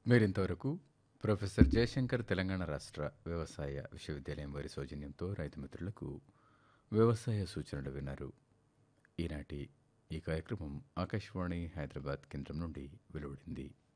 మీరింతవరకు ప్రొఫెసర్ జయశంకర్ తెలంగాణ రాష్ట్ర వ్యవసాయ విశ్వవిద్యాలయం వారి సౌజన్యంతో రైతు మిత్రులకు వ్యవసాయ సూచనలు విన్నారు. ఈనాటి ఈ కార్యక్రమం ఆకాశవాణి హైదరాబాద్ కేంద్రం నుండి వెలువడింది.